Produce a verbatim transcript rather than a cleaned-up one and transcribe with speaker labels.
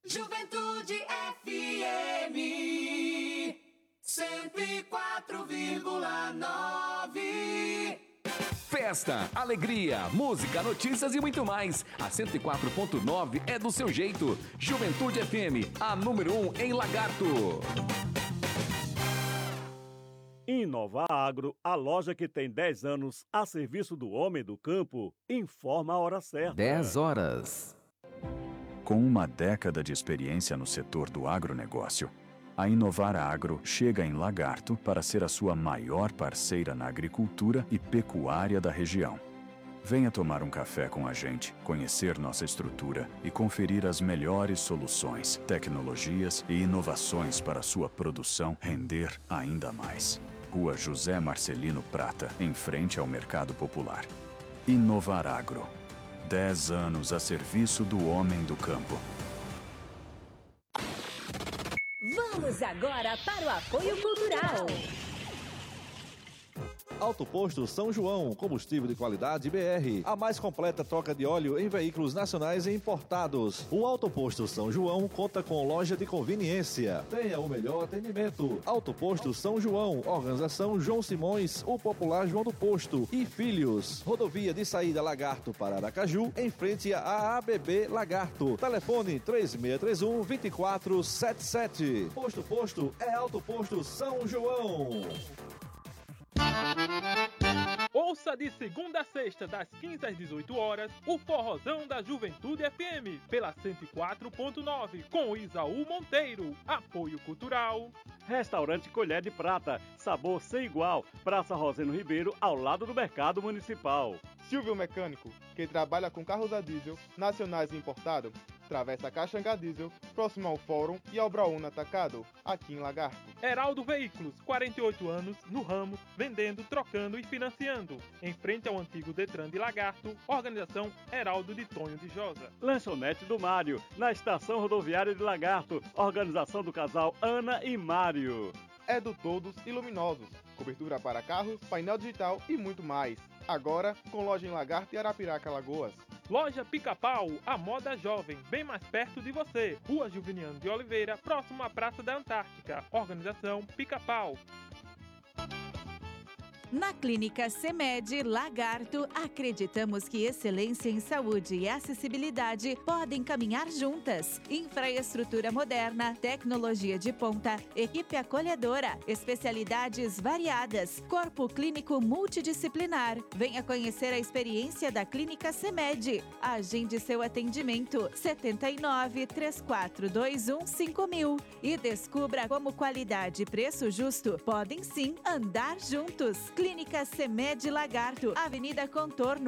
Speaker 1: Juventude F M cento e quatro vírgula nove.
Speaker 2: Festa, alegria, música, notícias e muito mais. A cento e quatro ponto nove é do seu jeito. Juventude F M, a número um em Lagarto.
Speaker 3: Inova Agro, a loja que tem dez anos a serviço do homem do campo, informa a hora certa.
Speaker 2: dez horas.
Speaker 4: Com uma década de experiência no setor do agronegócio, a Inovar Agro chega em Lagarto para ser a sua maior parceira na agricultura e pecuária da região. Venha tomar um café com a gente, conhecer nossa estrutura e conferir as melhores soluções, tecnologias e inovações para sua produção render ainda mais. Rua José Marcelino Prata, em frente ao Mercado Popular. Inovar Agro. Dez anos a serviço do homem do campo.
Speaker 5: Vamos agora para o apoio cultural.
Speaker 6: Auto Posto São João, combustível de qualidade B R, a mais completa troca de óleo em veículos nacionais e importados. O Auto Posto São João conta com loja de conveniência. Tenha o melhor atendimento. Auto Posto São João, organização João Simões, o popular João do Posto e Filhos. Rodovia de saída Lagarto para Aracaju, em frente à A B B Lagarto. Telefone três seis três um, dois quatro sete sete. Posto Posto é Auto Posto São João.
Speaker 7: Ouça de segunda a sexta, das quinze às dezoito horas, o Forrozão da Juventude F M, pela cento e quatro ponto nove, com Isaú Monteiro. Apoio cultural.
Speaker 3: Restaurante Colher de Prata, sabor sem igual. Praça Roseno Ribeiro, ao lado do Mercado Municipal.
Speaker 8: Silvio Mecânico, que trabalha com carros a diesel, nacionais e importados. Travessa Caxangá Diesel, próximo ao Fórum e ao Brauna Atacado, aqui em Lagarto.
Speaker 7: Heraldo Veículos, quarenta e oito anos, no ramo, vendendo, trocando e financiando. Em frente ao antigo Detran de Lagarto, organização Heraldo de Tonho de Josa.
Speaker 3: Lanchonete do Mário, na estação rodoviária de Lagarto, organização do casal Ana e Mário.
Speaker 8: É do Todos e Luminosos, cobertura para carros, painel digital e muito mais. Agora, com loja em Lagarto e Arapiraca, Alagoas.
Speaker 7: Loja Pica-Pau, a moda jovem, bem mais perto de você. Rua Juveniano de Oliveira, próximo à Praça da Antártica. Organização Pica-Pau.
Speaker 9: Na Clínica CEMED Lagarto, acreditamos que excelência em saúde e acessibilidade podem caminhar juntas. Infraestrutura moderna, tecnologia de ponta, equipe acolhedora, especialidades variadas, corpo clínico multidisciplinar. Venha conhecer a experiência da Clínica CEMED. Agende seu atendimento setenta e nove, três quatro dois um, cinco mil e descubra como qualidade e preço justo podem sim andar juntos. Clínica CEMED Lagarto, Avenida Contorno.